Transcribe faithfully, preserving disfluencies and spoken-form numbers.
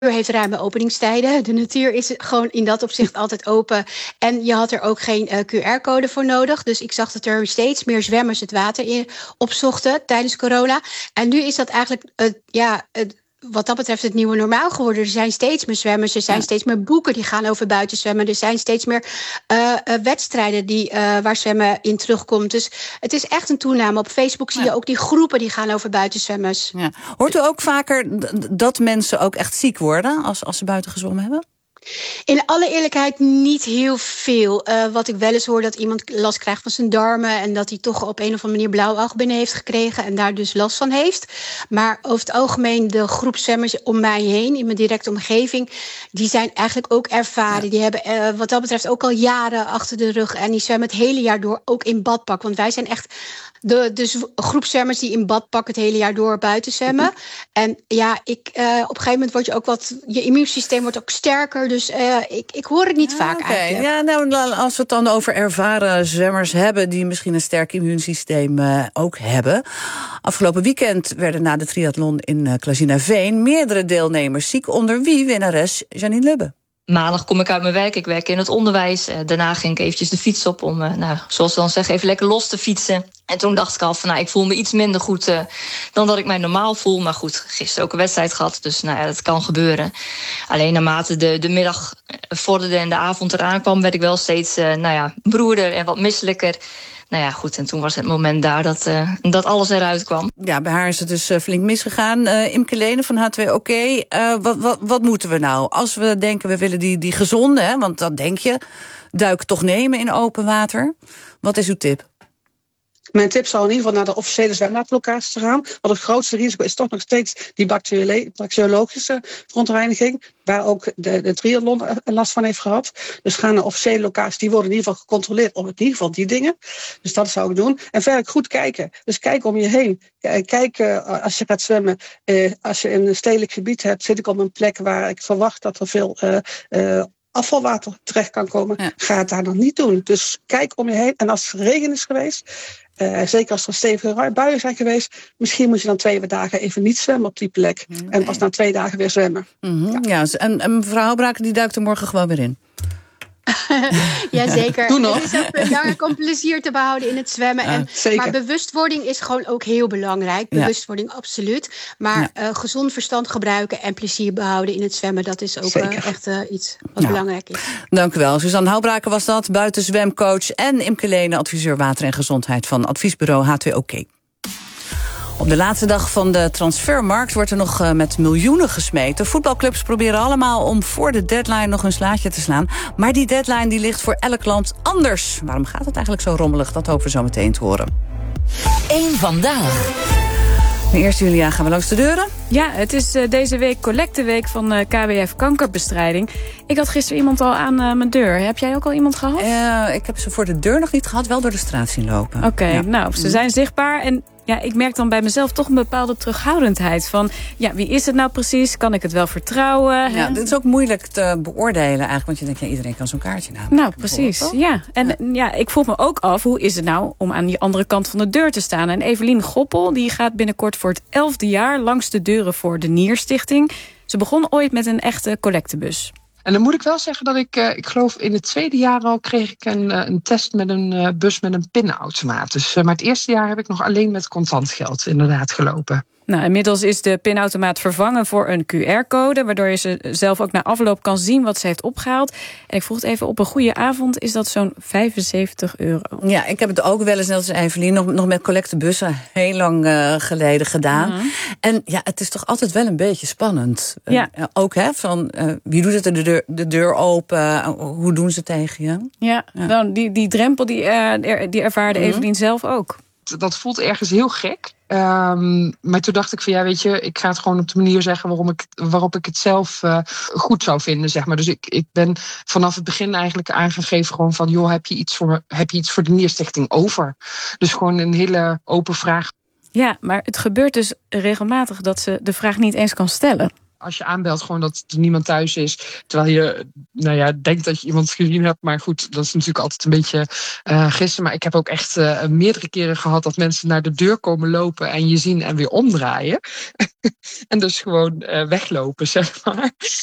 heeft ruime openingstijden. De natuur is gewoon in dat opzicht altijd open. En je had er ook geen uh, Q R-code voor nodig. Dus ik zag dat er steeds meer zwemmers het water in opzochten tijdens corona. En nu is dat eigenlijk uh, ja, uh, wat dat betreft het nieuwe normaal geworden. Er zijn steeds meer zwemmers, er zijn ja. steeds meer boeken die gaan over buitenzwemmen. Er zijn steeds meer uh, uh, wedstrijden die, uh, waar zwemmen in terugkomt. Dus het is echt een toename. Op Facebook zie je ja. ook die groepen die gaan over buitenzwemmers. Ja. Hoort u ook vaker dat mensen ook echt ziek worden als, als ze buiten gezwommen hebben? In alle eerlijkheid niet heel veel. Uh, wat ik wel eens hoor, dat iemand last krijgt van zijn darmen en dat hij toch op een of andere manier blauwalg binnen heeft gekregen en daar dus last van heeft. Maar over het algemeen de groep zwemmers om mij heen, in mijn directe omgeving, die zijn eigenlijk ook ervaren. Ja. Die hebben uh, wat dat betreft ook al jaren achter de rug en die zwemmen het hele jaar door ook in badpak. Want wij zijn echt de, de groep zwemmers die in badpak het hele jaar door buiten zwemmen. Mm-hmm. En ja, ik, uh, op een gegeven moment word je ook wat, je immuunsysteem wordt ook sterker. Dus uh, ik, ik hoor het niet ja, vaak okay. eigenlijk. Ja, nou, als we het dan over ervaren zwemmers hebben die misschien een sterk immuunsysteem uh, ook hebben. Afgelopen weekend werden na de triathlon in uh, Klazinaveen meerdere deelnemers ziek, onder wie winnares Janine Lubbe. Maandag kom ik uit mijn werk, ik werk in het onderwijs. Daarna ging ik eventjes de fiets op om, nou, zoals we dan zeggen, even lekker los te fietsen. En toen dacht ik al van, nou, ik voel me iets minder goed uh, dan dat ik mij normaal voel. Maar goed, gisteren ook een wedstrijd gehad, dus nou ja, dat kan gebeuren. Alleen naarmate de, de middag vorderde en de avond eraan kwam, werd ik wel steeds, uh, nou ja, broerder en wat misselijker. Nou ja, goed, en toen was het moment daar dat, uh, dat alles eruit kwam. Ja, bij haar is het dus uh, flink misgegaan. Uh, Imke Lene van H twee O K, uh, wat, wat, wat moeten we nou? Als we denken, we willen die, die gezonde, hè, want dat denk je, duik toch nemen in open water. Wat is uw tip? Mijn tip zou in ieder geval naar de officiële zwembadenlocaties te gaan. Want het grootste risico is toch nog steeds die bacteriologische verontreiniging, waar ook de, de triathlon last van heeft gehad. Dus ga naar officiële locaties, die worden in ieder geval gecontroleerd op in ieder geval die dingen. Dus dat zou ik doen. En verder goed kijken. Dus kijk om je heen. Kijk uh, als je gaat zwemmen. Uh, als je in een stedelijk gebied hebt, zit ik op een plek waar ik verwacht dat er veel Uh, uh, afvalwater terecht kan komen, ja. Ga het daar nog niet doen. Dus kijk om je heen. En als het regen is geweest, uh, zeker als er stevige buien zijn geweest, misschien moet je dan twee dagen even niet zwemmen op die plek. Okay. En pas na twee dagen weer zwemmen. Mm-hmm. Ja. Ja, en, en mevrouw Houbraken, die duikt er morgen gewoon weer in. Jazeker. Doe nog. Het is ook belangrijk om plezier te behouden in het zwemmen. Ja, en, maar bewustwording is gewoon ook heel belangrijk. Bewustwording, ja. absoluut. Maar ja. uh, gezond verstand gebruiken en plezier behouden in het zwemmen, dat is ook uh, echt uh, iets wat ja. belangrijk is. Dank u wel. Suzanne Houbraken was dat, buitenzwemcoach, en Imke Lene, adviseur water en gezondheid van adviesbureau H twee O K. Op de laatste dag van de transfermarkt wordt er nog uh, met miljoenen gesmeten. Voetbalclubs proberen allemaal om voor de deadline nog een slaatje te slaan. Maar die deadline die ligt voor elk land anders. Waarom gaat het eigenlijk zo rommelig? Dat hopen we zo meteen te horen. Eén vandaag. Eerst, Julia, gaan we langs de deuren? Ja, het is uh, deze week collecteweek van uh, K W F Kankerbestrijding. Ik had gisteren iemand al aan uh, mijn deur. Heb jij ook al iemand gehad? Uh, ik heb ze voor de deur nog niet gehad, wel door de straat zien lopen. Oké, okay, ja. nou, ze zijn zichtbaar. En ja, ik merk dan bij mezelf toch een bepaalde terughoudendheid. Van, ja, wie is het nou precies? Kan ik het wel vertrouwen? Ja, dit is ook moeilijk te beoordelen eigenlijk. Want je denkt, ja, iedereen kan zo'n kaartje namen. Nou, precies, ja. En ja. ja, ik vroeg me ook af, hoe is het nou om aan die andere kant van de deur te staan? En Evelien Goppel, die gaat binnenkort voor het elfde jaar langs de deuren voor de Nierstichting. Ze begon ooit met een echte collectebus. En dan moet ik wel zeggen dat ik, uh, ik geloof in het tweede jaar al kreeg ik een, uh, een test met een uh, bus met een pinautomaat. Dus, uh, maar het eerste jaar heb ik nog alleen met contant geld inderdaad gelopen. Nou, inmiddels is de pinautomaat vervangen voor een Q R-code... waardoor je ze zelf ook na afloop kan zien wat ze heeft opgehaald. En ik vroeg het even, op een goede avond is dat zo'n vijfenzeventig euro. Ja, ik heb het ook wel eens, net als Evelien, nog, nog met collectebussen heel lang uh, geleden gedaan. Mm-hmm. En ja, het is toch altijd wel een beetje spannend. Ja. Uh, ook, hè, van uh, wie doet het de deur, de deur open? Uh, hoe doen ze tegen je? Ja, ja. Nou, die, die drempel die, uh, die ervaarde mm-hmm. Evelien zelf ook. Dat voelt ergens heel gek. Um, maar toen dacht ik van ja, weet je, ik ga het gewoon op de manier zeggen waarom ik, waarop ik het zelf uh, goed zou vinden, zeg maar. Dus ik, ik ben vanaf het begin eigenlijk aangegeven gewoon van joh, heb je iets voor, heb je iets voor de Nierstichting over? Dus gewoon een hele open vraag. Ja, maar het gebeurt dus regelmatig dat ze de vraag niet eens kan stellen. Als je aanbelt gewoon dat er niemand thuis is, terwijl je nou ja, denkt dat je iemand gezien hebt. Maar goed, dat is natuurlijk altijd een beetje uh, gissen. Maar ik heb ook echt uh, meerdere keren gehad dat mensen naar de deur komen lopen en je zien en weer omdraaien. En dus gewoon uh, weglopen, zeg maar.